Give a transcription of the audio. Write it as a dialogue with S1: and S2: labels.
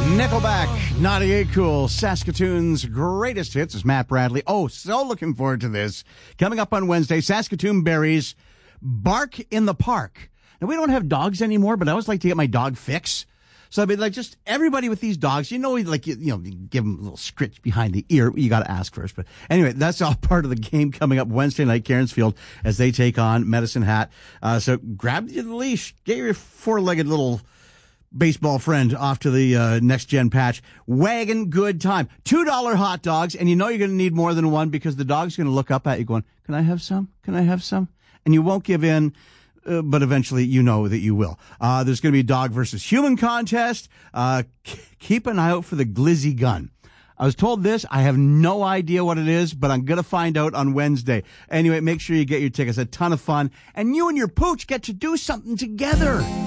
S1: Nickelback, Naughty Cool, Saskatoon's greatest hits is Matt Bradley. Oh, so looking forward to this. Coming up on Wednesday, Saskatoon Berries, Bark in the Park. Now, we don't have dogs anymore, but I always like to get my dog fix. So I mean, like, just everybody with these dogs, you know, like, you give them a little scritch behind the ear. You got to ask first. But anyway, that's all part of the game coming up Wednesday night, Cairnsfield, as they take on Medicine Hat. So grab the leash, get your four-legged little baseball friend off to the next gen patch. Wagon good time. $2 hot dogs, and you know you're going to need more than one because the dog's going to look up at you going, "Can I have some? Can I have some?" And you won't give in, but eventually you know that you will. There's going to be a dog versus human contest. Keep an eye out for the Glizzy gun. I was told this. I have no idea what it is, but I'm going to find out on Wednesday. Anyway, make sure you get your tickets. A ton of fun. And you and your pooch get to do something together.